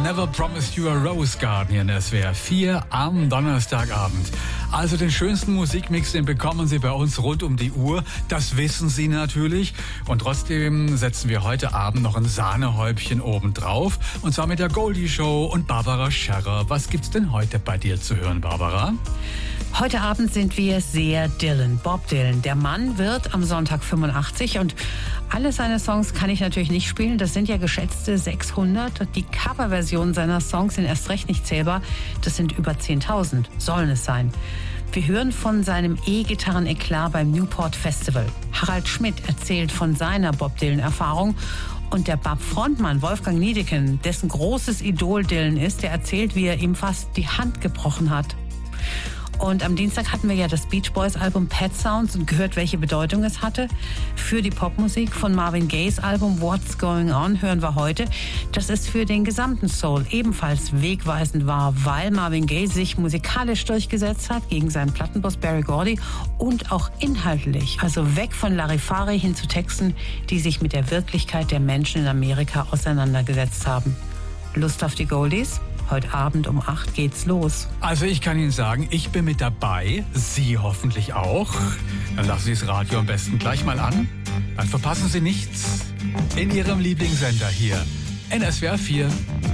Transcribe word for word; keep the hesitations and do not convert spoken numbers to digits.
Never Promised You a Rose Garden hier in S W R vier am Donnerstagabend. Also den schönsten Musikmix, den bekommen Sie bei uns rund um die Uhr. Das wissen Sie natürlich. Und trotzdem setzen wir heute Abend noch ein Sahnehäubchen oben drauf. Und zwar mit der Goldie Show und Barbara Scherrer. Was gibt's denn heute bei dir zu hören, Barbara? Heute Abend sind wir sehr Dylan, Bob Dylan. Der Mann wird am Sonntag fünfundachtzig und alle seine Songs kann ich natürlich nicht spielen. Das sind ja geschätzte sechshundert. Die Coverversionen seiner Songs sind erst recht nicht zählbar. Das sind über zehntausend, sollen es sein. Wir hören von seinem E-Gitarren-Eklat beim Newport Festival. Harald Schmidt erzählt von seiner Bob Dylan-Erfahrung. Und der Bab-Frontmann Wolfgang Niedecken, dessen großes Idol Dylan ist, der erzählt, wie er ihm fast die Hand gebrochen hat. Und am Dienstag hatten wir ja das Beach Boys Album Pet Sounds und gehört, welche Bedeutung es hatte für die Popmusik. Von Marvin Gayes Album What's Going On hören wir heute, dass es für den gesamten Soul ebenfalls wegweisend war, weil Marvin Gaye sich musikalisch durchgesetzt hat gegen seinen Plattenboss Berry Gordy und auch inhaltlich, also weg von Larifari hin zu Texten, die sich mit der Wirklichkeit der Menschen in Amerika auseinandergesetzt haben. Lust auf die Goldies? Heute Abend um acht geht's los. Also ich kann Ihnen sagen, ich bin mit dabei. Sie hoffentlich auch. Dann lassen Sie das Radio am besten gleich mal an. Dann verpassen Sie nichts in Ihrem Lieblingssender hier in S W R vier.